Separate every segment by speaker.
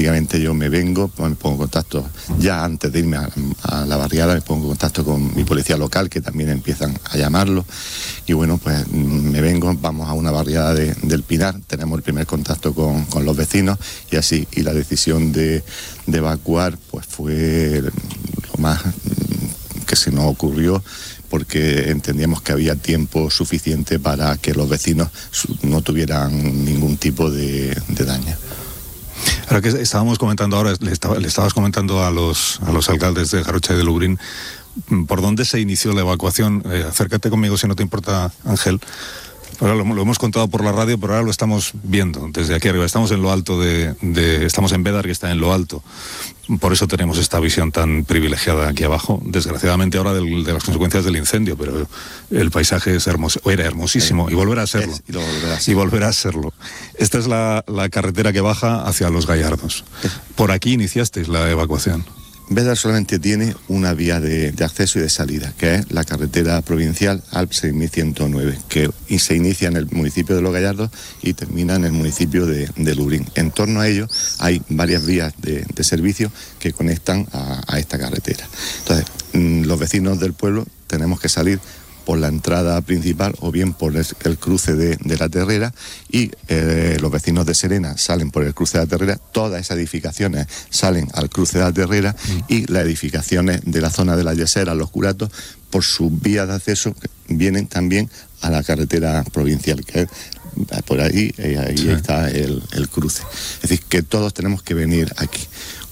Speaker 1: automáticamente yo me vengo, pues me pongo en contacto, ya antes de irme a la barriada, me pongo en contacto con mi policía local, que también empiezan a llamarlo, y bueno, pues me vengo, vamos a una barriada del Pinar, tenemos el primer contacto con los vecinos, y así, y la decisión de evacuar, pues fue lo más que se nos ocurrió, porque entendíamos que había tiempo suficiente para que los vecinos no tuvieran ningún tipo de daño.
Speaker 2: Ahora que estábamos comentando ahora, le estabas comentando a los alcaldes de Jarocha y de Lubriñ, ¿por dónde se inició la evacuación? Acércate conmigo si no te importa, Ángel. Ahora lo hemos contado por la radio, pero ahora lo estamos viendo desde aquí arriba. Estamos en lo alto estamos en Bédar, que está en lo alto. Por eso tenemos esta visión tan privilegiada aquí abajo. Desgraciadamente ahora de las consecuencias del incendio, pero el paisaje es hermoso, era hermosísimo, y volverá a serlo. Y volverá a serlo. Esta es la carretera que baja hacia Los Gallardos. Por aquí iniciasteis la evacuación.
Speaker 1: Bédar solamente tiene una vía de acceso y de salida, que es la carretera provincial ALP 6109, que se inicia en el municipio de Los Gallardos y termina en el municipio de Lubriñ. En torno a ello hay varias vías de servicio que conectan a esta carretera. Entonces, los vecinos del pueblo tenemos que salir por la entrada principal o bien por el cruce de la Terrera, y los vecinos de Serena salen por el cruce de la Terrera. Todas esas edificaciones salen al cruce de la Terrera, y las edificaciones de la zona de la Yesera, los Curatos, por sus vías de acceso vienen también a la carretera provincial, que es por ahí, ahí está el cruce. Es decir, que todos tenemos que venir aquí.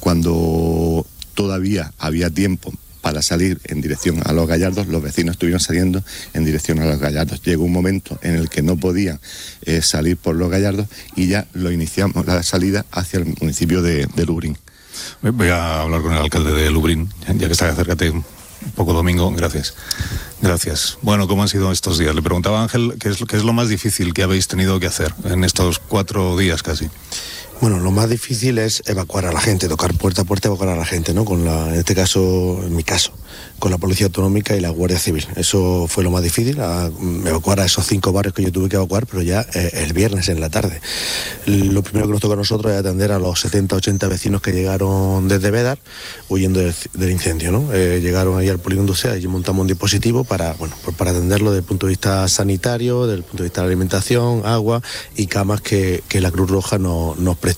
Speaker 1: Cuando todavía había tiempo para salir en dirección a Los Gallardos, los vecinos estuvieron saliendo en dirección a Los Gallardos. Llegó un momento en el que no podían salir por Los Gallardos, y ya lo iniciamos la salida hacia el municipio de Lubriñ.
Speaker 2: Voy a hablar con el alcalde de Lubriñ, ya que está, acércate un poco, Domingo. Gracias. Bueno, ¿cómo han sido estos días? Le preguntaba a Ángel qué es lo más difícil que habéis tenido que hacer en estos 4 días casi.
Speaker 3: Bueno, lo más difícil es evacuar a la gente, tocar puerta a puerta, evacuar a la gente, ¿no? En este caso, en mi caso, con la Policía Autonómica y la Guardia Civil. Eso fue lo más difícil, evacuar a esos 5 barrios que yo tuve que evacuar, pero ya el viernes en la tarde. Lo primero que nos toca a nosotros es atender a los 70, 80 vecinos que llegaron desde Bédar huyendo del incendio, ¿no? Llegaron ahí al polígono industrial y montamos un dispositivo para atenderlo desde el punto de vista sanitario, desde el punto de vista de la alimentación, agua y camas que la Cruz Roja nos prestó.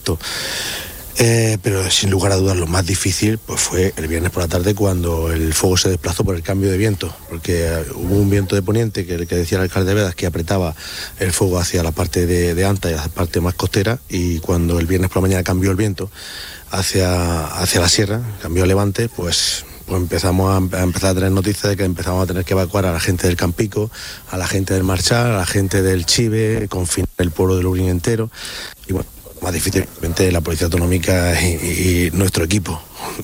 Speaker 3: Pero sin lugar a dudas lo más difícil pues fue el viernes por la tarde, cuando el fuego se desplazó por el cambio de viento, porque hubo un viento de poniente que decía el alcalde de Bédar que apretaba el fuego hacia la parte de Anta y la parte más costera, y cuando el viernes por la mañana cambió el viento hacia la sierra, cambió a levante, pues empezamos a tener noticias de que empezamos a tener que evacuar a la gente del Campico, a la gente del Marchal, a la gente del Chive, confinar el pueblo de Lubriñ entero. Y bueno, más difícilmente la Policía Autonómica y nuestro equipo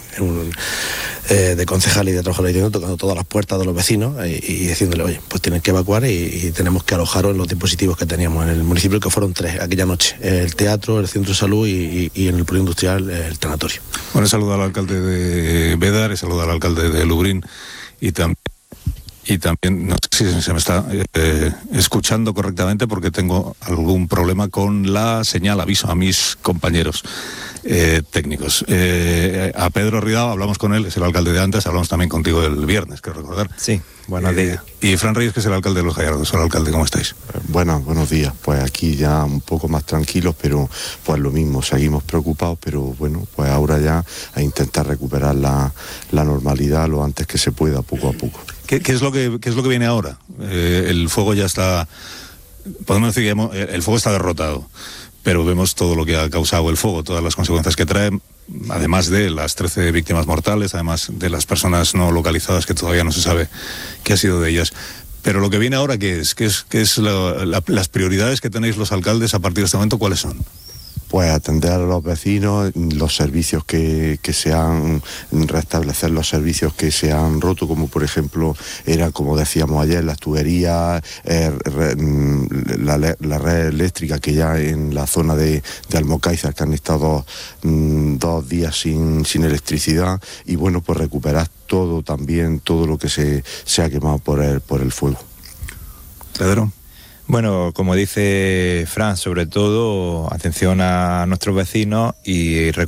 Speaker 3: de concejales y de trabajadores, tocando todas las puertas de los vecinos y diciéndole, oye, pues tienen que evacuar y tenemos que alojaros en los dispositivos que teníamos en el municipio, que fueron 3 aquella noche: el teatro, el centro de salud y en el polígono industrial el tanatorio.
Speaker 2: Bueno, saludo al alcalde de Bédar, saludo al alcalde de Lubriñ, y también, no sé si se me está escuchando correctamente, porque tengo algún problema con la señal, aviso a mis compañeros técnicos. A Pedro Ridao, hablamos con él, es el alcalde de Antas, hablamos también contigo el viernes, quiero recordar.
Speaker 4: Sí, buenos días.
Speaker 2: Y Fran Reyes, que es el alcalde de Los Gallardos. Hola, alcalde, ¿cómo estáis?
Speaker 5: Buenos días. Pues aquí ya un poco más tranquilos, pero pues lo mismo, seguimos preocupados, pero bueno, pues ahora ya a intentar recuperar la normalidad lo antes que se pueda, poco a poco.
Speaker 2: ¿Qué es lo que viene ahora? El fuego ya está, podemos decir que el fuego está derrotado, pero vemos todo lo que ha causado el fuego, todas las consecuencias que trae, además de las 13 víctimas mortales, además de las personas no localizadas, que todavía no se sabe qué ha sido de ellas. Pero lo que viene ahora, ¿qué es? ¿Qué es las prioridades que tenéis los alcaldes a partir de este momento? ¿Cuáles son?
Speaker 5: Pues atender a los vecinos, los servicios que se han, restablecer los servicios que se han roto, como por ejemplo eran, como decíamos ayer, las tuberías, la red eléctrica, que ya en la zona de Almocáizar, que han estado 2 días sin electricidad, y bueno, pues recuperar todo lo que se ha quemado por el fuego.
Speaker 2: Pedro.
Speaker 4: Bueno, como dice Fran, sobre todo atención a nuestros vecinos y